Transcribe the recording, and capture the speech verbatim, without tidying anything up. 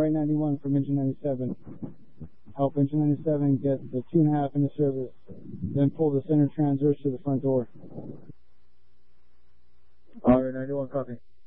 R A ninety-one from engine ninety-seven. Help engine ninety-seven get the two and a half into service. Then pull the center transverse to the front door. R A ninety-one, copy.